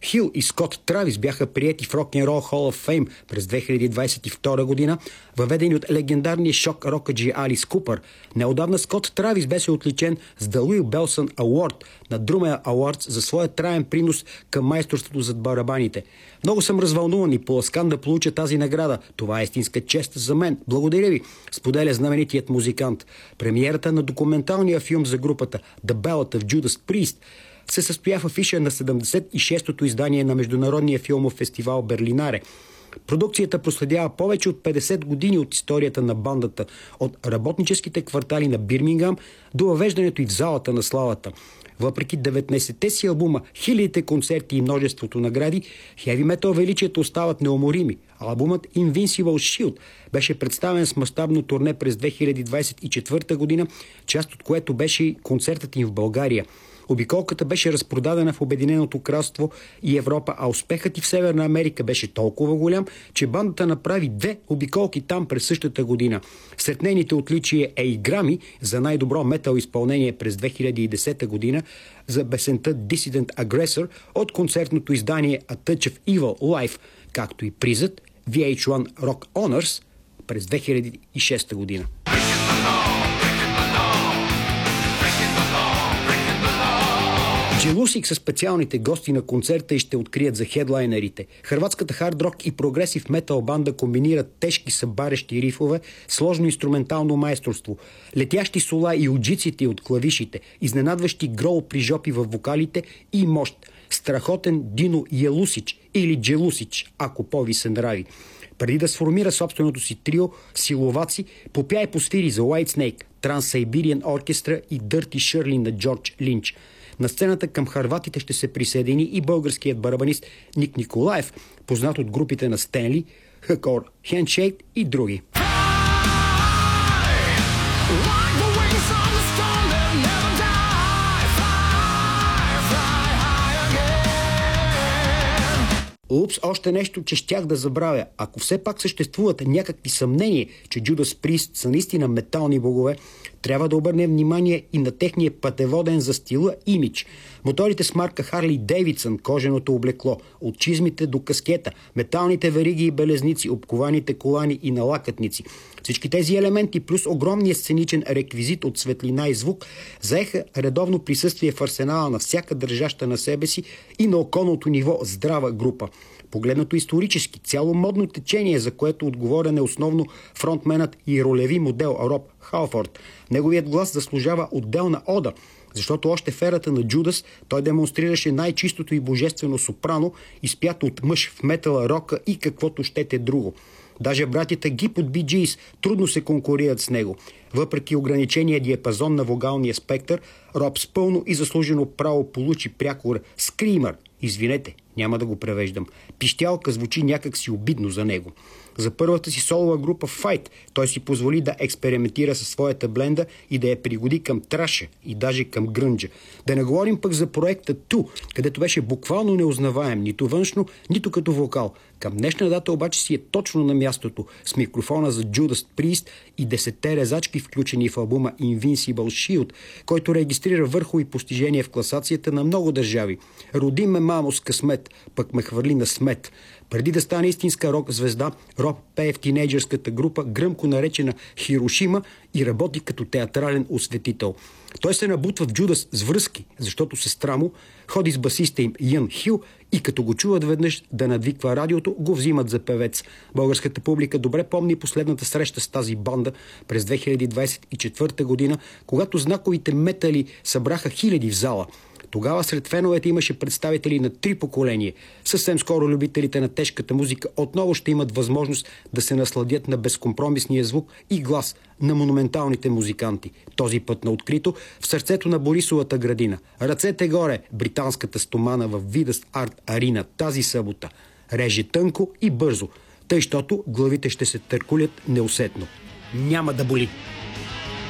Хил и Скот Травис бяха приети в Rock and Roll Hall of Fame през 2022 година, въведени от легендарния шок рокаджи Алис Купър. Неодавна Скот Травис беше отличен с The Louis Bellson Award на Drummer Awards за своя траен принос към майсторството зад барабаните. Много съм развълнуван и поласкан да получа тази награда. Това е истинска чест за мен. Благодаря ви, споделя знаменитият музикант. Премиерата на документалния филм за групата The Ballad of Judas Priest се състоя в афиша на 76-тото издание на Международния филмов фестивал Берлинаре. Продукцията проследява повече от 50 години от историята на бандата, от работническите квартали на Бирмингам до въвеждането и в залата на славата. Въпреки 19-те си албума, хилядите концерти и множеството награди, хеви метал величието остават неуморими. Албумът Invincible Shield беше представен с мащабно турне през 2024 година, част от което беше и концертът им в България. Обиколката беше разпродадена в Обединеното кралство и Европа, а успехът и в Северна Америка беше толкова голям, че бандата направи 2 обиколки там през същата година. Сред нейните отличия е и Грами за най-добро метал изпълнение през 2010 година за песента Dissident Aggressor от концертното издание A Touch of Evil Live, както и призът VH1 Rock Honors през 2006 година. Джелусик са специалните гости на концерта и ще открият за хедлайнерите. Хърватската хард-рок и прогресив метал банда комбинират тежки събарещи рифове, сложно инструментално майсторство, летящи сола и уджиците от клавишите, изненадващи грол при жопи във вокалите и мощ. Страхотен Дино Ялусич или Джелусич, ако по-ви се нрави. Преди да сформира собственото си трио, силоваци, попя и посвири за Whitesnake, Trans-Siberian Orchestra и Dirty Shirley на Джордж Линч. На сцената към хърватите ще се присъедини и българският барабанист Ник Николаев, познат от групите на Стенли, Хакор, Handshake и други. Упс, още нещо, че щях да забравя. Ако все пак съществуват някакви съмнения, че Judas Priest са наистина метални богове, трябва да обърнем внимание и на техния пътеводен за стила имидж. Моторите с марка Харли Дейвидсън, коженото облекло, от чизмите до каскета, металните вериги и белезници, обкованите колани и налакътници. Всички тези елементи плюс огромния сценичен реквизит от светлина и звук заеха редовно присъствие в арсенала на всяка държаща на себе си и на околното ниво здрава група. Погледнато исторически, цяло модно течение, за което отговорен е основно фронтменът и ролеви модел Роб Халфорд. Неговият глас заслужава отделна ода, защото още в ерата на Джудас той демонстрираше най-чистото и божествено сопрано, изпято от мъж в метала, рока и каквото щете друго. Даже братята Гип от Bee Gees трудно се конкурират с него. Въпреки ограничения диапазон на вогалния спектър, Роб с пълно и заслужено право получи прякор скримър. Извинете, няма да го превеждам. Пищялка звучи някак си обидно за него. За първата си солова група Fight той си позволи да експериментира със своята бленда и да я пригоди към траша и даже към грънджа. Да не говорим пък за проекта Ту, където беше буквално неузнаваем, нито външно, нито като вокал. Към днешна дата обаче си е точно на мястото с микрофона за Judas Priest и 10-те резачки, включени в албума Invincible Shield, който регистрира върхови постижения в класацията на много държави. Роди ме мамо с късмет, пък ме хвърли на смет. Преди да стане истинска рок звезда, Роб пее в тинейджърската група, гръмко наречена Хирошима, и работи като театрален осветител. Той се набутва в Джудас с връзки, защото сестра му ходи с басиста им Ян Хил и като го чуват веднъж да надвиква радиото, го взимат за певец. Българската публика добре помни последната среща с тази банда през 2024 година, когато знаковите метали събраха хиляди в зала. Тогава сред феновете имаше представители на 3 поколения. Съвсем скоро любителите на тежката музика отново ще имат възможност да се насладят на безкомпромисния звук и глас на монументалните музиканти. Този път на открито в сърцето на Борисовата градина. Ръцете горе, британската стомана в Видъст Арт Арина тази събота. Реже тънко и бързо, тъй щото главите ще се търкулят неусетно. Няма да боли.